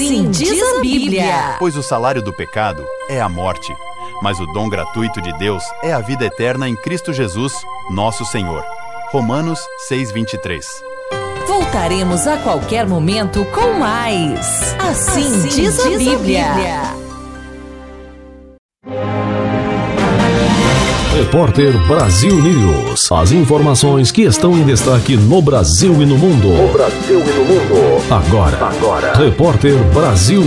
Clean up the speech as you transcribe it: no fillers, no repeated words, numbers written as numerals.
Assim diz a Bíblia. Pois o salário do pecado é a morte, mas o dom gratuito de Deus é a vida eterna em Cristo Jesus, nosso Senhor. Romanos 6:23. Voltaremos a qualquer momento com mais. Assim diz a Bíblia. Repórter Brasil News. As informações que estão em destaque no Brasil e no mundo. Agora. Repórter Brasil